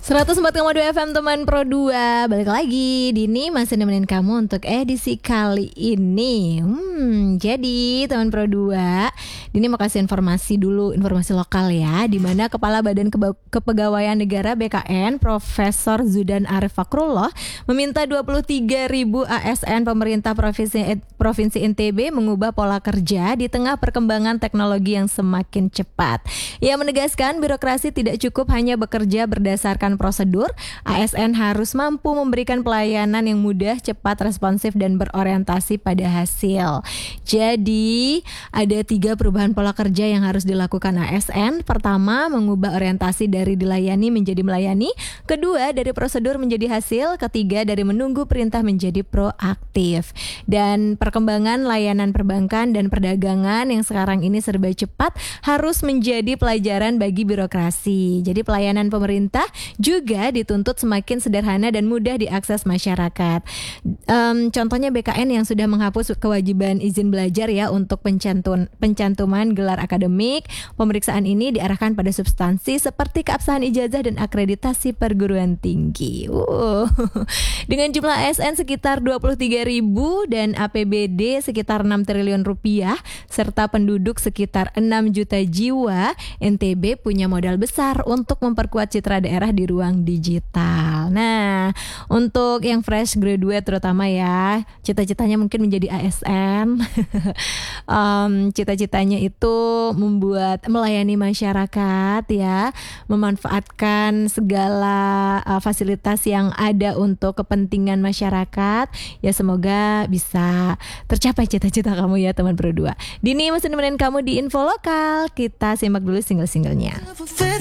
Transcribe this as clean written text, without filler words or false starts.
104,2 FM teman Pro 2. Balik lagi, Dini masih nemenin kamu untuk edisi kali ini. Jadi teman Pro 2, Dini mau kasih informasi dulu, informasi lokal ya, di mana Kepala Badan Kepegawaian Negara BKN Profesor Zudan Arif Fakrullah meminta 23.000 ASN pemerintah Provinsi NTB mengubah pola kerja di tengah perkembangan teknologi yang semakin cepat. Ia menegaskan birokrasi tidak cukup hanya bekerja berdasarkan prosedur, ASN harus mampu memberikan pelayanan yang mudah, cepat, responsif, dan berorientasi pada hasil. Jadi, ada 3 perubahan pola kerja yang harus dilakukan ASN. Pertama, mengubah orientasi dari dilayani menjadi melayani. Kedua, dari prosedur menjadi hasil. Ketiga, dari menunggu perintah menjadi proaktif. Dan perkembangan layanan perbankan dan perdagangan yang sekarang ini serba cepat harus menjadi pelajaran bagi birokrasi. Jadi pelayanan pemerintah juga dituntut semakin sederhana dan mudah diakses masyarakat. Contohnya BKN yang sudah menghapus kewajiban izin belajar ya untuk pencantuman gelar akademik. Pemeriksaan ini diarahkan pada substansi seperti keabsahan ijazah dan akreditasi perguruan tinggi. Dengan jumlah ASN sekitar 23.000 dan APBD sekitar 6 triliun rupiah serta penduduk sekitar 6 juta jiwa, NTB punya modal besar untuk memperkuat citra daerah di ruang digital. Nah, untuk yang fresh graduate terutama ya, cita-citanya mungkin menjadi ASN. Cita-citanya itu melayani masyarakat ya, memanfaatkan segala fasilitas yang ada untuk kepentingan masyarakat. Ya semoga bisa tercapai cita-cita kamu ya teman Pro 2. Dini masih nemenin kamu di info lokal. Kita simak dulu single-singlenya.